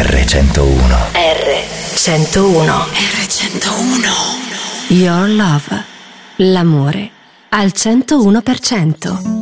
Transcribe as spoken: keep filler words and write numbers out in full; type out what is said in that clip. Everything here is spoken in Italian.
erre centouno. erre centouno. erre centouno. Your Love. L'amore al centouno per cento.